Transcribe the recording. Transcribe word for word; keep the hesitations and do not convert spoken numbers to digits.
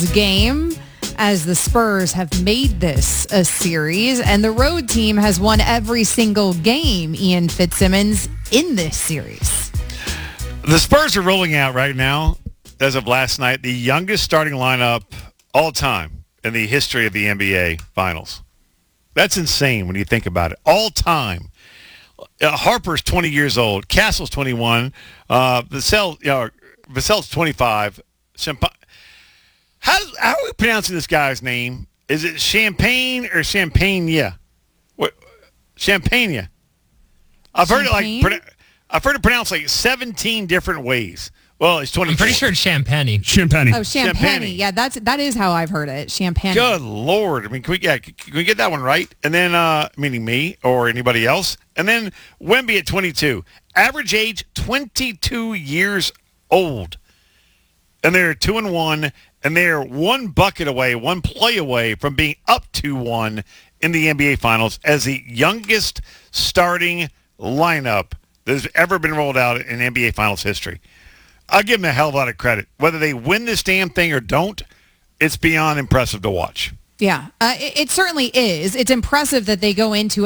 game as the Spurs have made this a series, and the road team has won every single game, Ian Fitzsimmons, in this series. The Spurs are rolling out right now, as of last night, the youngest starting lineup all time in the history of the N B A Finals. That's insane when you think about it. All time. Uh, Harper's twenty years old. Castle's twenty-one. Uh, Vassell, you know, Vassell's twenty-five. Champa- how, does, how are we pronouncing this guy's name? Is it Champagne or Champagne? What? Champagne. I've heard it like pro- I've heard it pronounced like seventeen different ways. Well, it's twenty. I'm pretty sure it's Champagne. Champagne. Oh, Champagne. Champagne. Yeah, that's that is how I've heard it. Champagne. Good Lord. I mean, can we, yeah, can we get that one right? And then, uh, meaning me or anybody else. And then Wemby at twenty-two. Average age, twenty-two years old. And they're two and one, and they're one bucket away, one play away from being up two one in the N B A Finals as the youngest starting lineup that has ever been rolled out in N B A Finals history. I'll give them a hell of a lot of credit. Whether they win this damn thing or don't, it's beyond impressive to watch. Yeah, uh, it, it certainly is. It's impressive that they go into